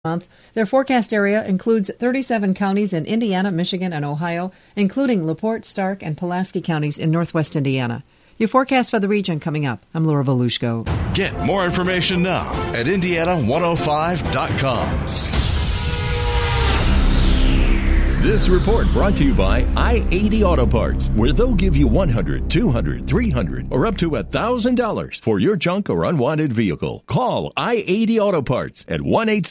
month. Their forecast area includes 37 counties in Indiana, Michigan, and Ohio, including LaPorte, Stark, and Pulaski counties in northwest Indiana. Your forecast for the region coming up. I'm Laura Volushko. Get more information now at Indiana105.com. This report brought to you by I-80 Auto Parts, where they'll give you $100, $200, $300, or up to $1,000 for your junk or unwanted vehicle. Call I-80 Auto Parts at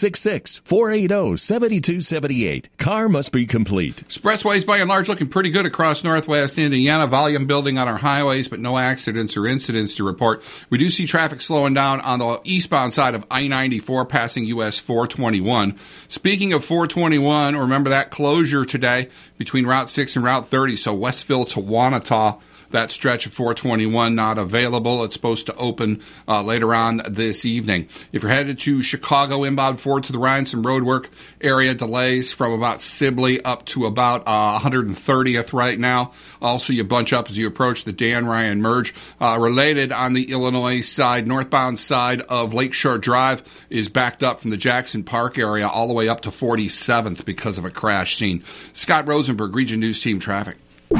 1-866-480-7278. Car must be complete. Expressways, by and large, looking pretty good across northwest Indiana. Volume building on our highways, but no accidents or incidents to report. We do see traffic slowing down on the eastbound side of I-94 passing US 421. Speaking of 421, remember that closure today between Route 6 and Route 30, so Westville to Wanata, that stretch of 421 not available. It's supposed to open later on this evening. If you're headed to Chicago, inbound forward to the Rhine, some road work area delays from about Sibley up to about 130th right now. Also, you bunch up as you approach the Dan Ryan merge. Related on the Illinois side, northbound side of Lakeshore Drive is backed up from the Jackson Park area all the way up to 47th because of a crash scene. Scott Rosenberg, Region News Team Traffic.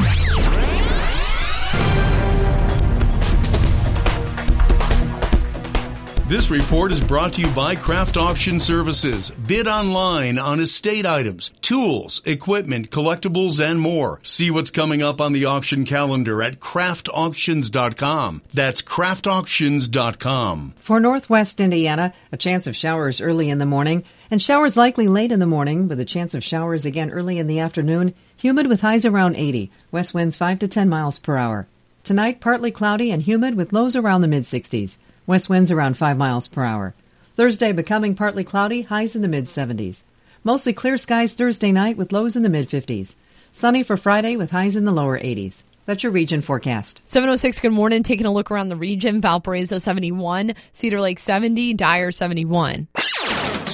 This report is brought to you by Craft Auction Services. Bid online on estate items, tools, equipment, collectibles, and more. See what's coming up on the auction calendar at craftauctions.com. That's craftauctions.com. For northwest Indiana, a chance of showers early in the morning, and showers likely late in the morning, with a chance of showers again early in the afternoon. Humid with highs around 80. West winds 5 to 10 miles per hour. Tonight, partly cloudy and humid with lows around the mid-60s. West winds around 5 miles per hour. Thursday becoming partly cloudy, highs in the mid-70s. Mostly clear skies Thursday night with lows in the mid-50s. Sunny for Friday with highs in the lower 80s. That's your region forecast. 7:06, good morning. Taking a look around the region. Valparaiso 71, Cedar Lake 70, Dyer 71.